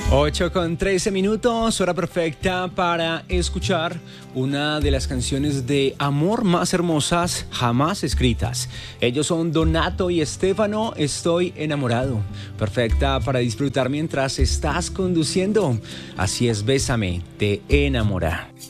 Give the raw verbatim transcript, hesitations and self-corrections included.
ocho con trece minutos, hora perfecta para escuchar una de las canciones de amor más hermosas jamás escritas. Ellos son Donato y Estefano, Estoy enamorado. Perfecta para disfrutar mientras estás conduciendo. Así es, Bésame, te enamora.